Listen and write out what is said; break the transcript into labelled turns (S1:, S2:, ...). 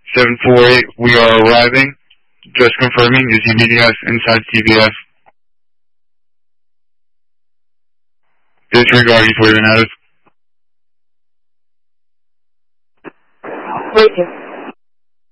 S1: 748, we are arriving. Just confirming, is he meeting us inside TVF? Disregard you for your notice.
S2: Wait.